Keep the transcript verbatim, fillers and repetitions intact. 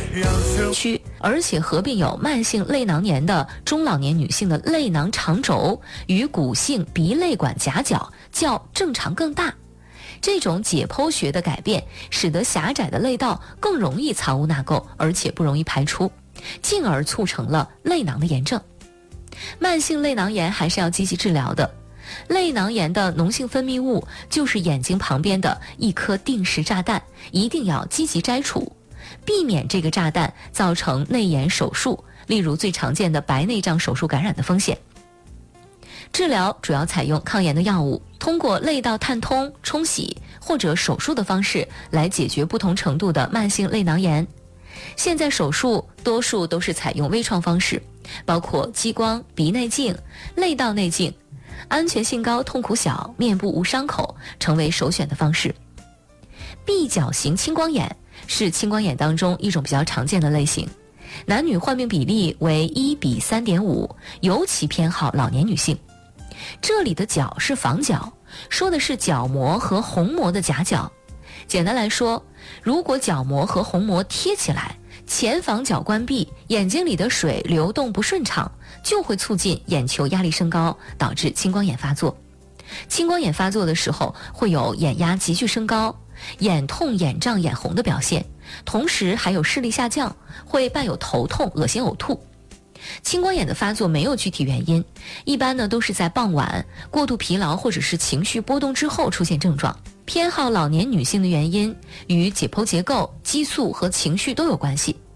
区，而且合并有慢性泪囊炎的中老年女性的泪囊长轴与骨性鼻泪管夹角较正常更大。这种解剖学的改变使得狭窄的泪道更容易藏污纳垢，而且不容易排出，进而促成了泪囊的炎症。慢性泪囊炎还是要积极治疗的。泪囊炎的脓性分泌物就是眼睛旁边的一颗定时炸弹，一定要积极摘除，避免这个炸弹造成内炎手术，例如最常见的白内障手术感染的风险。治疗主要采用抗炎的药物，通过泪道探通、冲洗或者手术的方式来解决不同程度的慢性泪囊炎。现在手术多数都是采用微创方式，包括激光、鼻内镜、泪道内镜，安全性高、痛苦小、面部无伤口，成为首选的方式。闭角型青光眼是青光眼当中一种比较常见的类型，男女患病比例为一比三点五，尤其偏好老年女性。这里的角是房角，说的是角膜和虹膜的夹角。简单来说，如果角膜和虹膜贴起来，前房角关闭，眼睛里的水流动不顺畅，就会促进眼球压力升高，导致青光眼发作。青光眼发作的时候会有眼压急剧升高、眼痛、眼胀、眼红的表现，同时还有视力下降，会伴有头痛、恶心、呕吐。青光眼的发作没有具体原因，一般呢都是在傍晚、过度疲劳或者是情绪波动之后出现症状。偏好老年女性的原因与解剖结构、激素和情绪都有关系。